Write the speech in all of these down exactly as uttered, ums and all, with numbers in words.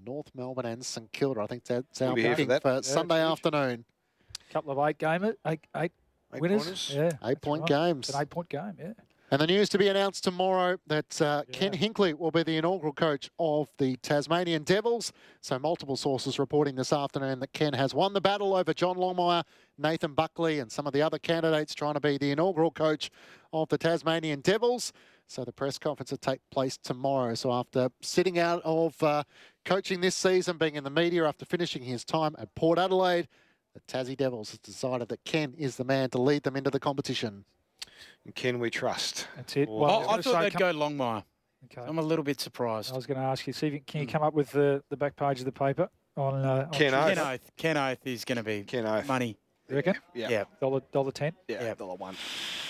North Melbourne and St Kilda. I think that's our We'll be here for booking that. for Yeah, Sunday huge. afternoon. Couple of eight game, eight, eight, Eight winners. pointers. Yeah, Eight-point right. games. It's an eight-point game, yeah. And the news to be announced tomorrow that uh, Yeah. Ken Hinkley will be the inaugural coach of the Tasmanian Devils. So multiple sources reporting this afternoon that Ken has won the battle over John Longmire, Nathan Buckley and some of the other candidates trying to be the inaugural coach of the Tasmanian Devils. So the press conference will take place tomorrow. So after sitting out of uh, coaching this season, being in the media after finishing his time at Port Adelaide, the Tassie Devils has decided that Ken is the man to lead them into the competition. And Ken we trust. That's it. Or- Well, I, was I gonna thought say, they'd come- go Longmire. Okay. I'm a little bit surprised. I was going to ask you, see, if you- can you come up with the, the back page of the paper on, uh, on Ken Oath. Tuesday? Ken Oath. Ken Oath is going to be Ken Oath. money. You reckon? Yeah. Yeah. Dollar, dollar ten? Yeah. Yeah. Dollar one.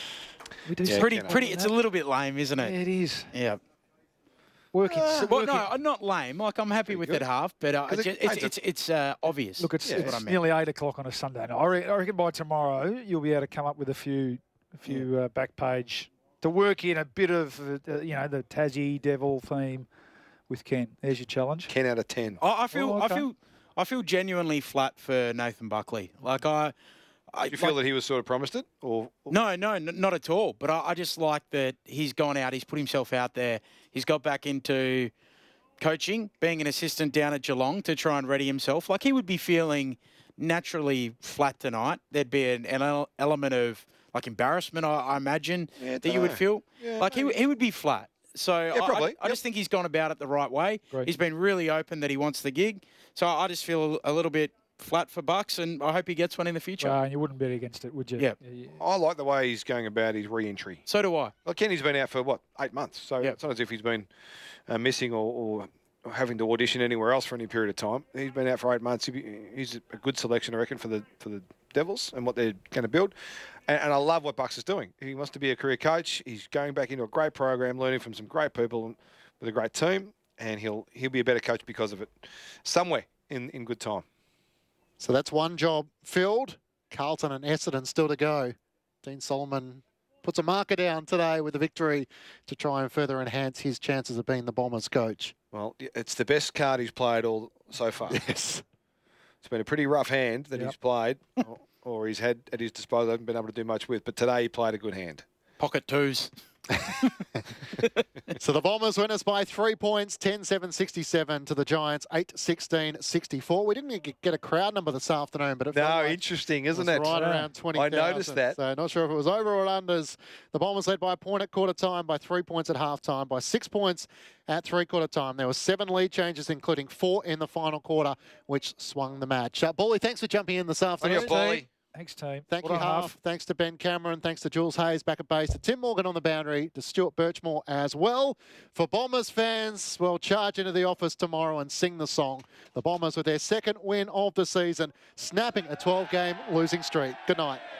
We do Yeah, something Pretty, Ken Oath. pretty. like It's that. a little bit lame, isn't Yeah, it? it is. Yeah. Working. Uh, Well, working. no, I'm not lame. Like I'm happy Pretty with good. that half, but uh, 'Cause it it's, paints it's a- it's it's uh, obvious. Look, it's, is it's what I meant. nearly eight o'clock on a Sunday night. I reckon, I reckon by tomorrow you'll be able to come up with a few, a few uh, back page to work in a bit of, uh, you know, the Tassie Devil theme with Ken. There's your challenge. Ten out of ten. I, I feel Oh, okay. I feel I feel genuinely flat for Nathan Buckley. Like I, I Did you feel like- that he was sort of promised it, or, or No, no, n- not at all. But I, I just like that he's gone out. He's put himself out there. He's got back into coaching, being an assistant down at Geelong to try and ready himself. Like he would be feeling naturally flat tonight. There'd be an ele- element of like embarrassment, I, I imagine, Yeah, that you would dunno. feel. Yeah, like he, maybe. he would be flat. So I, I- probably. I, just think he's gone about it the right way. Great. He's been really open that he wants the gig. So I just feel a little bit flat for Bucks, and I hope he gets one in the future. Uh, you wouldn't bet against it, would you? Yeah. yeah. I like the way he's going about his re-entry. so do I. Well, Kenny's been out for what eight months, so Yep. it's not as if he's been uh, missing or, or having to audition anywhere else for any period of time. He's been out for eight months. He'd be- He's a good selection, I reckon, for the for the Devils and what they're going to build. And, and I love what Bucks is doing. He wants to be a career coach. He's going back into a great program, learning from some great people and with a great team, and he'll he'll be a better coach because of it. Somewhere in in good time. So that's one job filled. Carlton and Essendon still to go. Dean Solomon puts a marker down today with a victory to try and further enhance his chances of being the Bombers coach. Well, it's the best card he's played all so far. Yes. It's been a pretty rough hand that Yep. he's played, or, or he's had at his disposal. Hasn't been able to do much with, but today he played a good hand. Pocket twos. So the Bombers win us by three points, ten seven sixty-seven to the Giants, eight sixteen sixty-four. We didn't get- get a crowd number this afternoon, but it felt No, like interesting, it isn't was it? right Yeah. around twenty I thousand. noticed that. So not sure if it was over or unders. The Bombers led by a point at quarter time, by three points at half time, by six points at three quarter time. There were seven lead changes, including four in the final quarter, which swung the match. Uh, Paulie, thanks for jumping in this On afternoon. your Paulie. Thanks, team. Thank Well you, done, Half. Thanks to Ben Cameron. Thanks to Jules Hayes back at base. To Tim Morgan on the boundary. To Stuart Birchmore as well. For Bombers fans, well, charge into the office tomorrow and sing the song. The Bombers with their second win of the season, snapping a twelve game losing streak. Good night.